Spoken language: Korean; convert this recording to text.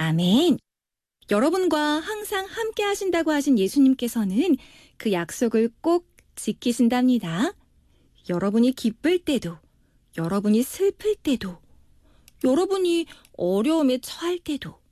아멘. 여러분과 항상 함께 하신다고 하신 예수님께서는 그 약속을 꼭 지키신답니다. 여러분이 기쁠 때도, 여러분이 슬플 때도, 여러분이 어려움에 처할 때도,